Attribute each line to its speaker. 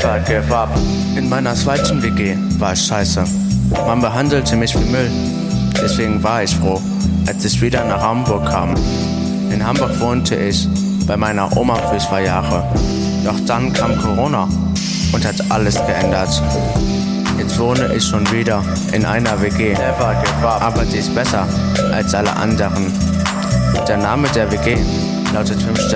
Speaker 1: never give up. In meiner zweiten WG war es scheiße. Man behandelte mich wie Müll. Deswegen war ich froh, als ich wieder nach Hamburg kam. In Hamburg wohnte ich bei meiner Oma für 2 Jahre. Doch dann kam Corona und hat alles geändert. Jetzt wohne ich schon wieder in einer WG. Never give up. Aber die ist besser als alle anderen. Der Name der WG lautet 5 Sterne.